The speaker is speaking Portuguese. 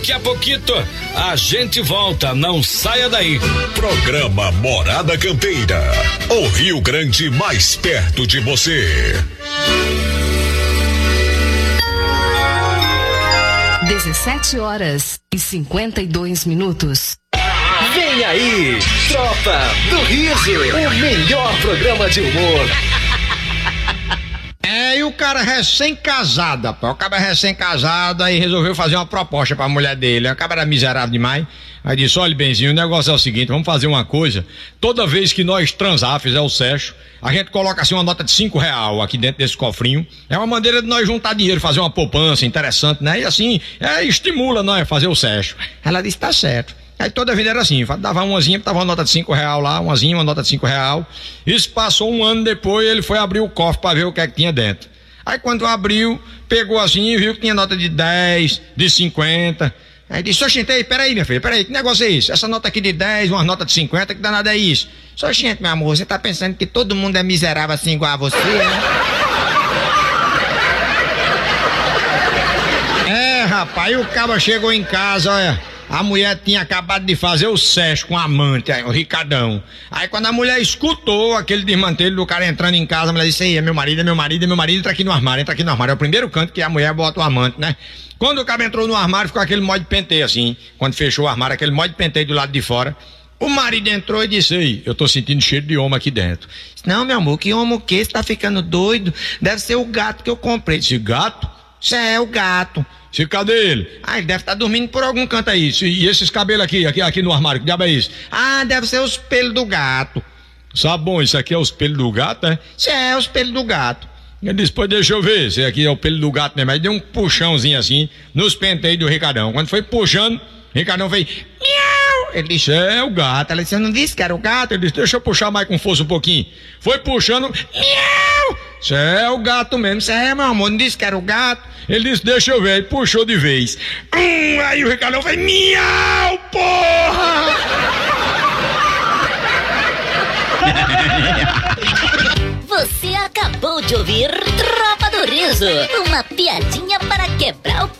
Daqui a pouquito a gente volta, não saia daí. Programa Morada Campeira, o Rio Grande mais perto de você. 17h52. Vem aí, Tropa do Riso, o melhor programa de humor. E o cara recém-casado, rapaz. O cara recém-casado, aí resolveu fazer uma proposta pra mulher dele. O cara era miserável demais. Aí disse: olha, benzinho, o negócio é o seguinte, vamos fazer uma coisa. Toda vez que nós transar, fizer o sexo, a gente coloca assim uma nota de R$5 aqui dentro desse cofrinho. É uma maneira de nós juntar dinheiro, fazer uma poupança interessante, né? E assim, estimula nós a fazer o sexo. Ela disse: tá certo. Aí toda a vida era assim, dava umazinha, tava uma nota de R$5 lá, uma nota de R$5. Isso passou um ano depois, ele foi abrir o cofre pra ver o que é que tinha dentro. Aí quando abriu, pegou assim e viu que tinha nota de 10, de 50. Aí disse: oxente, peraí, minha filha, peraí, que negócio é isso? Essa nota aqui de 10, uma nota de 50, que danada é isso? Oxente, meu amor, você tá pensando que todo mundo é miserável assim igual a você, né? Rapaz, o cara chegou em casa, olha. A mulher tinha acabado de fazer o sexo com a amante, o Ricardão. Aí quando a mulher escutou aquele desmantelho do cara entrando em casa, a mulher disse: é meu marido, entra aqui no armário, É o primeiro canto que a mulher bota o amante, né? Quando o cara entrou no armário, ficou aquele molde de penteio assim. Quando fechou o armário, aquele molde de penteio do lado de fora. O marido entrou e disse: ei, eu tô sentindo cheiro de homem aqui dentro. Disse: não, meu amor, que homem o quê? Você tá ficando doido? Deve ser o gato que eu comprei. Disse: gato? Isso é o gato. Se cadê ele? Ah, ele deve estar dormindo por algum canto aí. E esses cabelos aqui no armário, que diabo é isso? Ah, deve ser os pelos do gato. Sabe bom, isso aqui é os pelos do gato, né? Isso é os pelos do gato. Ele disse: pois deixa eu ver, esse aqui é o pelo do gato mesmo. Aí deu um puxãozinho assim, nos penteios do Ricardão. Quando foi puxando, o Ricardão fez: miau! Ele disse: é o gato. Ela disse: eu não disse que era o gato? Ele disse: deixa eu puxar mais com força um pouquinho. Foi puxando, miau! Isso é o gato mesmo. Isso é, meu amor, não disse que era o gato? Ele disse: deixa eu ver. Aí puxou de vez. Aí o Ricardão fez: miau, porra! Você acabou de ouvir Tropa do Riso, uma piadinha para quebrar o